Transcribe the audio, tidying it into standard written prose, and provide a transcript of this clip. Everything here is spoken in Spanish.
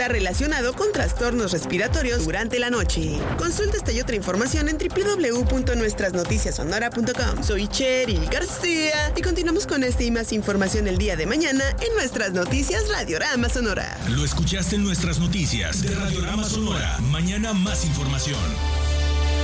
está relacionado con trastornos respiratorios durante la noche. Consulta esta y otra información en www.nuestrasnoticiasonora.com. Soy Cheryl García y continuamos con esta y más información el día de mañana en Nuestras Noticias Radiorama Sonora. Lo escuchaste en Nuestras Noticias de Radiorama Sonora. Mañana más información.